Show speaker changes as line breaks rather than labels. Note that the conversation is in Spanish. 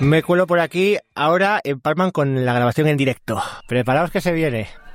Me cuelo por aquí, ahora empalman con la grabación en directo. Preparaos que se viene.